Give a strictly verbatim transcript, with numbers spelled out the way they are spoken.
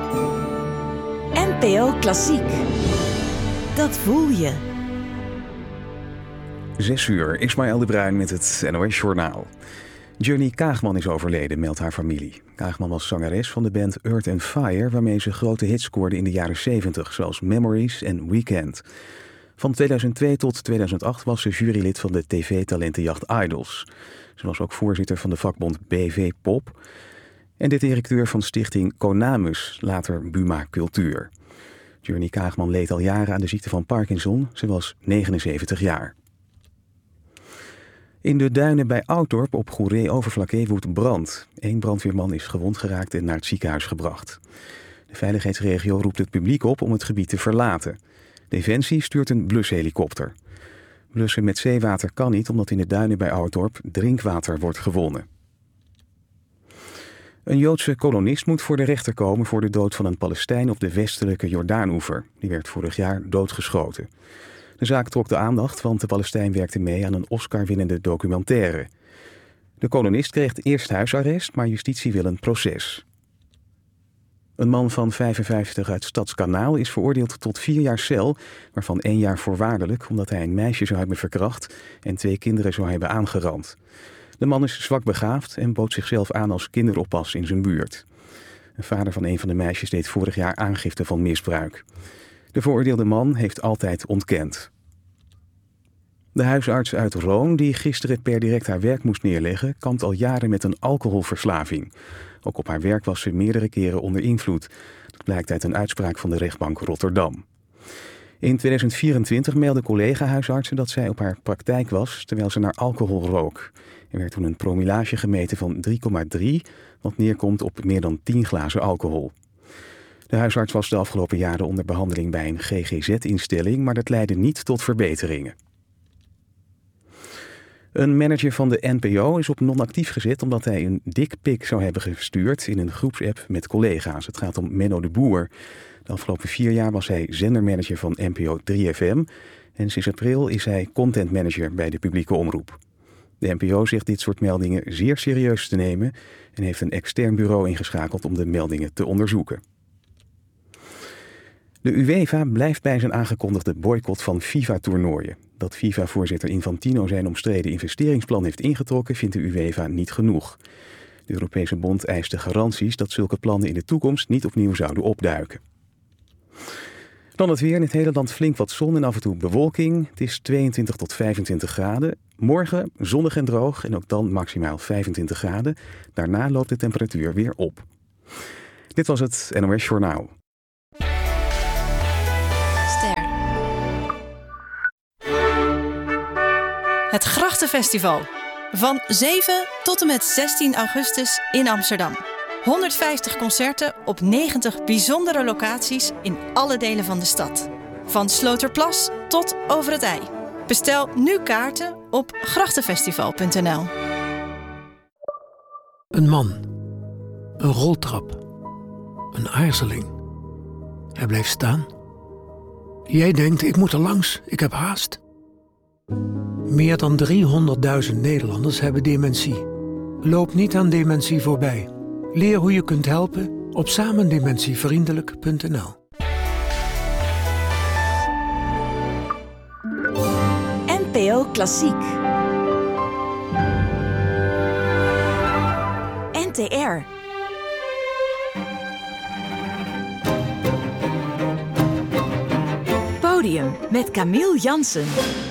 N P O Klassiek. Dat voel je. Zes uur, Ismaël de Bruin met het N O S-journaal. Johnny Kaagman is overleden, meldt haar familie. Kaagman was zangeres van de band Earth and Fire, waarmee ze grote hits scoorde in de jaren zeventig, zoals Memories en Weekend. Van tweeduizend twee tot tweeduizend acht was ze jurylid van de tv-talentenjacht Idols. Ze was ook voorzitter van de vakbond B V Pop en de directeur van stichting Conamus, later Buma Cultuur. Johnny Kaagman leed al jaren aan de ziekte van Parkinson. Ze was negenenzeventig jaar. In de duinen bij Ouddorp op Goeree-Overflakkee woedt brand. Eén brandweerman is gewond geraakt en naar het ziekenhuis gebracht. De veiligheidsregio roept het publiek op om het gebied te verlaten. Defensie stuurt een blushelikopter. Blussen met zeewater kan niet, omdat in de duinen bij Ouddorp drinkwater wordt gewonnen. Een Joodse kolonist moet voor de rechter komen voor de dood van een Palestijn op de westelijke Jordaanoever. Die werd vorig jaar doodgeschoten. De zaak trok de aandacht, want de Palestijn werkte mee aan een Oscar-winnende documentaire. De kolonist kreeg eerst huisarrest, maar justitie wil een proces. Een man van vijfenvijftig uit Stadskanaal is veroordeeld tot vier jaar cel, waarvan één jaar voorwaardelijk, omdat hij een meisje zou hebben verkracht en twee kinderen zou hebben aangerand. De man is zwak begaafd en bood zichzelf aan als kinderoppas in zijn buurt. Een vader van een van de meisjes deed vorig jaar aangifte van misbruik. De veroordeelde man heeft altijd ontkend. De huisarts uit Roon, die gisteren per direct haar werk moest neerleggen, kampt al jaren met een alcoholverslaving. Ook op haar werk was ze meerdere keren onder invloed. Dat blijkt uit een uitspraak van de rechtbank Rotterdam. In tweeduizend vierentwintig meldden collega-huisartsen dat zij op haar praktijk was terwijl ze naar alcohol rook. Er werd toen een promillage gemeten van drie komma drie, wat neerkomt op meer dan tien glazen alcohol. De huisarts was de afgelopen jaren onder behandeling bij een G G Z-instelling, maar dat leidde niet tot verbeteringen. Een manager van de N P O is op non-actief gezet omdat hij een dikpik zou hebben gestuurd in een groepsapp met collega's. Het gaat om Menno de Boer. De afgelopen vier jaar was hij zendermanager van N P O drie F M en sinds april is hij contentmanager bij de publieke omroep. De N P O zegt dit soort meldingen zeer serieus te nemen en heeft een extern bureau ingeschakeld om de meldingen te onderzoeken. De UEFA blijft bij zijn aangekondigde boycott van FIFA-toernooien. Dat FIFA-voorzitter Infantino zijn omstreden investeringsplan heeft ingetrokken, vindt de UEFA niet genoeg. De Europese bond eiste garanties dat zulke plannen in de toekomst niet opnieuw zouden opduiken. Dan het weer. In het hele land flink wat zon en af en toe bewolking. Het is tweeëntwintig tot vijfentwintig graden. Morgen zonnig en droog en ook dan maximaal vijfentwintig graden. Daarna loopt de temperatuur weer op. Dit was het N O S-journaal. Het Grachtenfestival. Van zeven tot en met zestien augustus in Amsterdam. honderdvijftig concerten op negentig bijzondere locaties in alle delen van de stad. Van Sloterplas tot Over het IJ. Bestel nu kaarten op grachtenfestival punt n l. Een man. Een roltrap. Een aarzeling. Hij blijft staan. Jij denkt, ik moet er langs, ik heb haast. Meer dan driehonderdduizend Nederlanders hebben dementie. Loop niet aan dementie voorbij. Leer hoe je kunt helpen op samendementievriendelijk punt n l. N P O Klassiek. N T R. Podium met Camille Jansen.